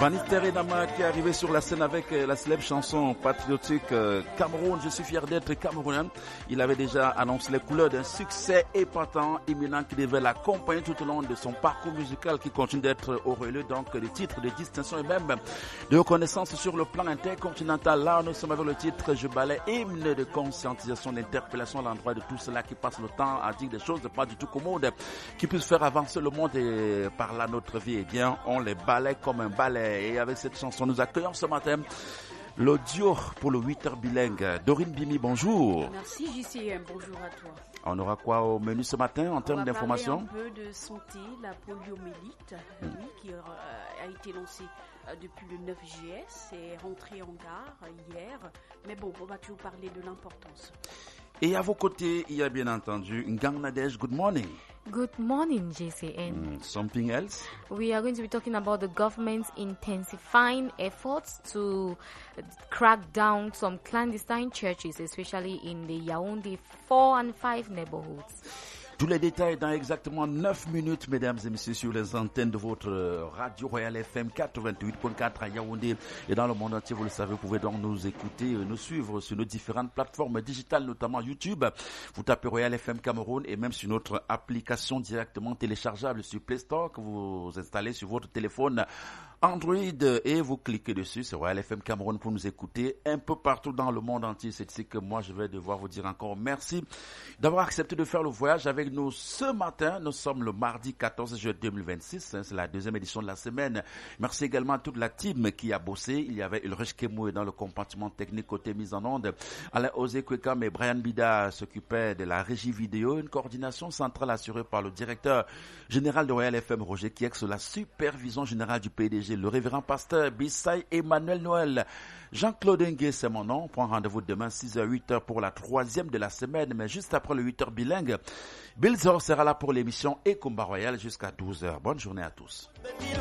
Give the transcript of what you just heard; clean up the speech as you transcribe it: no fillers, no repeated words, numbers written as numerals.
Bannister Enama qui est arrivé sur la scène avec la célèbre chanson patriotique Cameroun, je suis fier d'être camerounais. Il avait déjà annoncé les couleurs d'un succès épatant, imminent qui devait l'accompagner tout au long de son parcours musical qui continue d'être auréolé donc de titres de distinction et même de reconnaissance sur le plan intercontinental. Là, nous sommes avec le titre Je balais, hymne de conscientisation, d'interpellation à l'endroit de tout cela qui passe le temps à dire des choses pas du tout commodes, qui puissent faire avancer le monde et par là notre vie. Eh bien, on les balaie comme un balai. Et avec cette chanson, nous accueillons ce matin l'audio pour le 8h bilingue. Dorine Bimi, bonjour. Merci JCM, bonjour à toi. On aura quoi au menu ce matin en termes d'informations? On va parler un peu de santé, la poliomyélite, qui a été lancée depuis le 9 juillet. C'est rentré en gare hier. Mais bon, on va toujours parler de l'importance. Et à vos côtés, il y a bien entendu Ngang Nadej. Good morning. Good morning, JCN. Something else? We are going to be talking about the government's intensifying efforts to crack down some clandestine churches, especially in the Yaoundé 4 and 5 neighborhoods. Tous les détails dans exactement 9 minutes, mesdames et messieurs, sur les antennes de votre radio Royal FM 88.4 à Yaoundé et dans le monde entier. Vous le savez, vous pouvez donc nous écouter, nous suivre sur nos différentes plateformes digitales, notamment YouTube. Vous tapez Royal FM Cameroun et même sur notre application directement téléchargeable sur Play Store que vous installez sur votre téléphone Android et vous cliquez dessus. C'est Royal FM Cameroun pour nous écouter un peu partout dans le monde entier. C'est ici que moi je vais devoir vous dire encore merci d'avoir accepté de faire le voyage avec nous ce matin. Nous sommes le mardi 14 juillet 2026. C'est la deuxième édition de la semaine. Merci également à toute la team qui a bossé. Il y avait Ulrich Kemoué dans le compartiment technique côté mise en onde. Alain Osé Kwekam et Brian Bida s'occupaient de la régie vidéo. Une coordination centrale assurée par le directeur général de Royal FM, Roger Kiek, sous la supervision générale du PDG, le révérend pasteur Bissay Emmanuel Noël. Jean-Claude Ngué, c'est mon nom. On prend rendez-vous demain 6h-8h pour la troisième de la semaine, mais juste après le 8h bilingue, Bill Zor sera là pour l'émission Ekumba Royal jusqu'à 12h. Bonne journée à tous.